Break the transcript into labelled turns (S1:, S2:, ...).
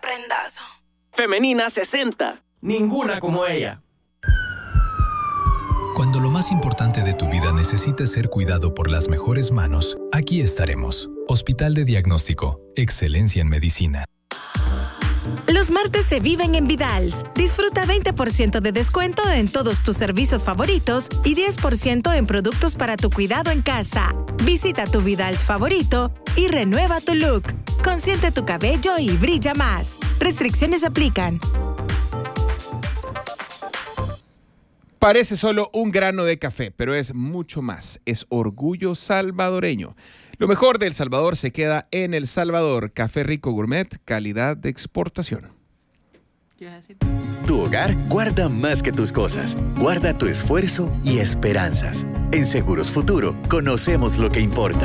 S1: prendazo.
S2: Femenina 60. Ninguna como ella.
S3: Cuando lo más importante de tu vida necesite ser cuidado por las mejores manos, aquí estaremos. Hospital de Diagnóstico. Excelencia en medicina.
S4: Los martes se viven en Vidals. Disfruta 20% de descuento en todos tus servicios favoritos y 10% en productos para tu cuidado en casa. Visita tu Vidals favorito y renueva tu look. Consiente tu cabello y brilla más. Restricciones aplican.
S5: Parece solo un grano de café, pero es mucho más. Es orgullo salvadoreño. Lo mejor de El Salvador se queda en El Salvador. Café Rico Gourmet, calidad de exportación.
S6: Tu hogar guarda más que tus cosas. Guarda tu esfuerzo y esperanzas. En Seguros Futuro, conocemos lo que importa.